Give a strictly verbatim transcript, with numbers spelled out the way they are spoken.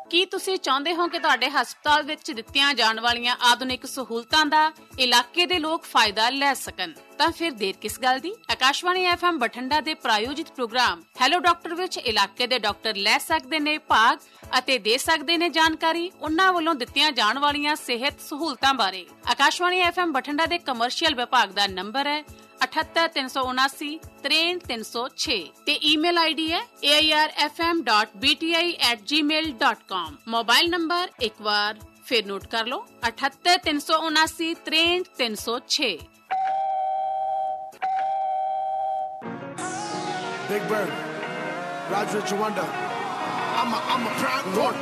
ਕੀ ਤੁਸੀਂ ਚਾਹੁੰਦੇ ਹੋ ਕਿ ਤੁਹਾਡੇ ਹਸਪਤਾਲ ਵਿੱਚ ਦਿੱਤੀਆਂ ਜਾਣ ਵਾਲੀਆਂ ਆਧੁਨਿਕ ਸਹੂਲਤਾਂ ਦਾ ਇਲਾਕੇ ਦੇ ਲੋਕ ਫਾਇਦਾ ਲੈ ਸਕਣ? ਤਾਂ ਫਿਰ ਦੇਰ ਕਿਸ ਗੱਲ ਦੀ? ਆਕਾਸ਼ਵਾਣੀ ਐਫ ਐਮ ਬਠਿੰਡਾ ਦੇ ਪ੍ਰਾਯੋਜਿਤ ਪ੍ਰੋਗਰਾਮ ਹੈਲੋ ਡਾਕਟਰ ਵਿੱਚ ਇਲਾਕੇ ਦੇ ਡਾਕਟਰ ਲੈ ਸਕਦੇ ਨੇ ਭਾਗ ਅਤੇ ਦੇ ਸਕਦੇ ਨੇ ਜਾਣਕਾਰੀ ਉਹਨਾਂ ਵੱਲੋਂ ਦਿੱਤੀਆਂ ਜਾਣ ਵਾਲੀਆਂ ਸਿਹਤ ਸਹੂਲਤਾਂ ਬਾਰੇ। ਆਕਾਸ਼ਵਾਣੀ ਐਫ ਐਮ ਬਠਿੰਡਾ ਦੇ ਕਮਰਸ਼ੀਅਲ ਵਿਭਾਗ ਦਾ ਨੰਬਰ ਹੈ ਅਠੱਤਰ ਤਿੰਨ ਸੌ ਉਨਾਸੀ ਤਰੇਂਹਠ ਤਿੰਨ ਸੌ ਛੇ ਤੇ ਈਮੇਲ ਆਈਡੀ ਹੈ ਏ I R F M dot B T I at ਜੀ ਮੇਲ ਡਾਟ ਕਾਮ। ਮੋਬਾਈਲ ਨੰਬਰ ਇੱਕ ਵਾਰ ਫਿਰ ਨੋਟ ਕਰ ਲਓ ਅਠੱਤਰ ਤਿੰਨ ਸੌ ਉਨਾਸੀ ਤਰੇਂਹਠ ਤਿੰਨ ਸੌ ਛੇ। Big Bird, Roger Chawanda. I'm a, I'm a prime